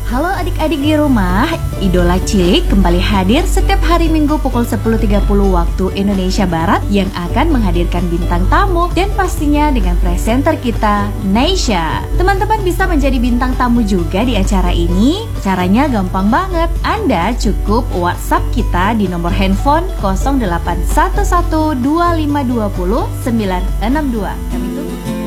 Halo adik-adik di rumah, Idola Cilik kembali hadir setiap hari Minggu pukul 10.30 waktu Indonesia Barat yang akan menghadirkan bintang tamu dan pastinya dengan presenter kita, Naysha. Teman-teman bisa menjadi bintang tamu juga di acara ini. Caranya gampang banget. Anda cukup WhatsApp kita di nomor handphone 08112520 962. Kami tunggu.